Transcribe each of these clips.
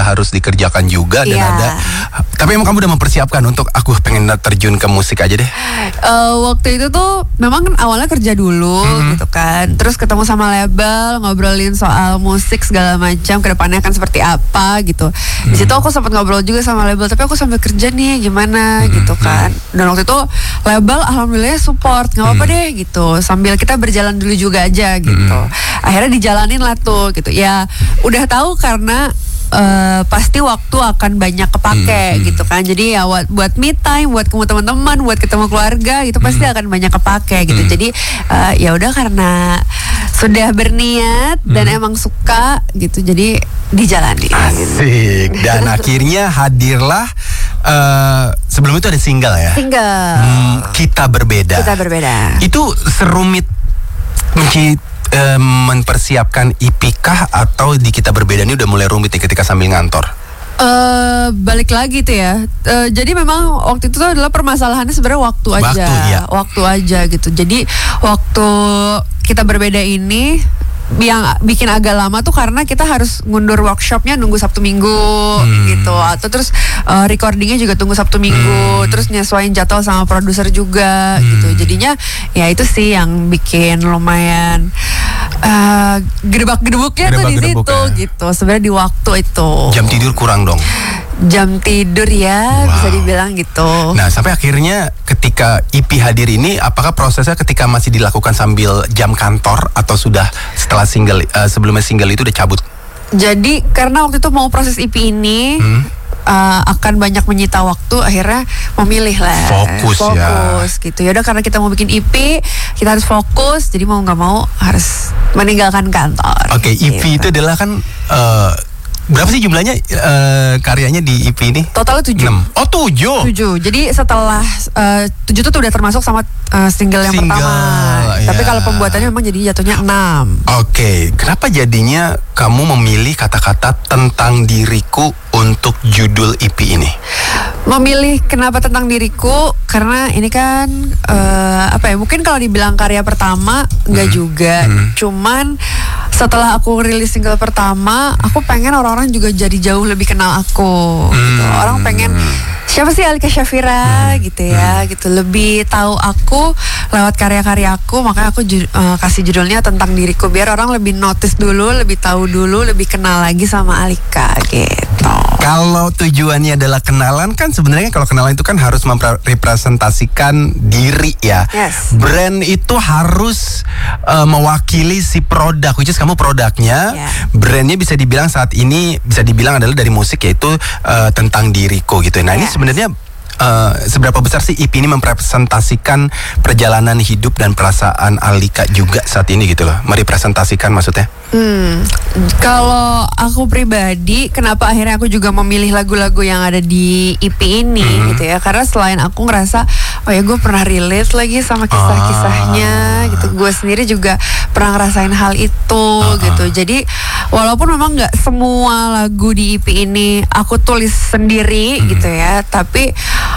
harus dikerjakan juga dan ada. Tapi emang kamu udah mempersiapkan untuk aku pengen terjun ke musik aja deh. Waktu itu tuh memang kan awalnya kerja dulu gitu kan. Terus ketemu sama label, ngobrolin soal musik segala macam, kedepannya akan seperti apa gitu. Di situ aku sempat ngobrol juga sama label, tapi aku sambil kerja nih gimana gitu kan. Dan waktu itu label alhamdulillah support, nggak apa-apa deh gitu. Sambil kita berjalan dulu juga aja gitu. Akhirnya dijalanin lah tuh gitu. Ya udah tahu karena pasti waktu akan banyak kepake gitu kan. Jadi ya buat me time, buat ketemu teman-teman, buat ketemu keluarga gitu pasti akan banyak kepake gitu. Jadi ya udah karena sudah berniat dan emang suka gitu, jadi dijalani. Asik. Dan akhirnya hadirlah sebelum itu ada single ya. Kita berbeda. Kita berbeda. Itu serumit mempersiapkan EP kah atau di Kita Berbeda ini udah mulai rumit nih ketika sambil ngantor? Balik lagi tuh ya. Jadi memang waktu itu tuh adalah permasalahannya sebenarnya waktu aja. Waktu aja gitu. Jadi waktu Kita Berbeda ini yang bikin agak lama tuh karena kita harus ngundur workshopnya nunggu Sabtu Minggu gitu, atau terus recordingnya juga tunggu Sabtu Minggu, terus nyesuaiin jadwal sama produser juga gitu. Jadinya ya itu sih yang bikin lumayan gedebak-gedebuknya tuh di situ gitu. Sebenarnya di waktu itu. Jam tidur kurang dong. Jam tidur ya, bisa dibilang gitu. Nah, sampai akhirnya ketika EP hadir ini, apakah prosesnya ketika masih dilakukan sambil jam kantor atau sudah setelah single, sebelumnya single itu udah cabut? Jadi karena waktu itu mau proses EP ini akan banyak menyita waktu, akhirnya memilih lah fokus gitu. Ya udah karena kita mau bikin EP, kita harus fokus. Jadi mau nggak mau harus meninggalkan kantor. Oke, EP gitu. itu adalah kan berapa sih jumlahnya karyanya di EP ini? Totalnya 7. Oh 7. Jadi setelah 7 itu udah termasuk sama single yang pertama. Tapi kalau pembuatannya memang jadi jatuhnya 6. Oke, kenapa jadinya kamu memilih kata-kata tentang diriku untuk judul EP ini? Memilih kenapa tentang diriku karena ini kan mungkin kalau dibilang karya pertama enggak juga. Cuman setelah aku rilis single pertama, aku pengen orang-orang juga jadi jauh lebih kenal aku gitu. Orang pengen siapa sih Alika Syafira gitu ya, gitu. Lebih tahu aku lewat karya-karya aku, makanya aku kasih judulnya tentang diriku biar orang lebih notice dulu, lebih tahu dulu, lebih kenal lagi sama Alika gitu. Kalau tujuannya adalah kenalan, kan sebenarnya kalau kenalan itu kan harus merepresentasikan diri ya. Yes. Brand itu harus mewakili si produk, which is kamu produknya. Brandnya bisa dibilang saat ini bisa dibilang adalah dari musik, yaitu tentang diriku gitu. Nah ini sebenarnya seberapa besar sih EP ini merepresentasikan perjalanan hidup dan perasaan Alika juga saat ini gitu loh, merepresentasikan maksudnya? Kalau aku pribadi, kenapa akhirnya aku juga memilih lagu-lagu yang ada di EP ini gitu ya, karena selain aku ngerasa oh ya gue pernah relate lagi sama kisah-kisahnya gitu, gue sendiri juga pernah ngerasain hal itu gitu. Jadi walaupun memang nggak semua lagu di EP ini aku tulis sendiri gitu ya, tapi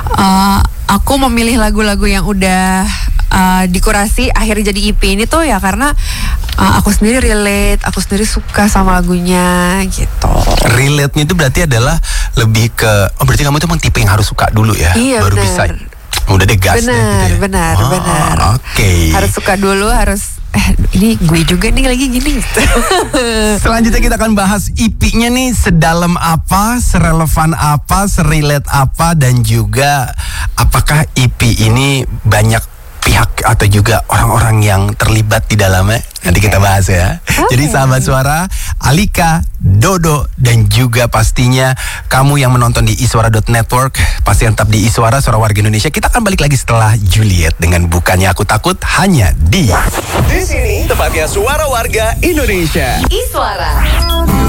aku memilih lagu-lagu yang udah dikurasi akhirnya jadi EP ini tuh ya karena aku sendiri relate, aku sendiri suka sama lagunya gitu. Relate-nya itu berarti adalah lebih ke berarti kamu tuh emang tipe yang harus suka dulu ya, baru bisa. Udah deh gas gitu ya. Benar. Oke. Harus suka dulu, harus ini gue juga nih lagi gini gitu. Selanjutnya kita akan bahas EP-nya nih, sedalam apa, serelevan apa, serelate apa, dan juga apakah EP ini banyak pihak atau juga orang-orang yang terlibat di dalamnya. Nanti kita bahas ya. Jadi sahabat suara, Alika, Dodo, dan juga pastinya kamu yang menonton di iswara.network, pasti tetap di Iswara, Suara Warga Indonesia. Kita akan balik lagi setelah Juliet dengan Bukannya Aku Takut, hanya di sini tempatnya Suara Warga Indonesia. Iswara.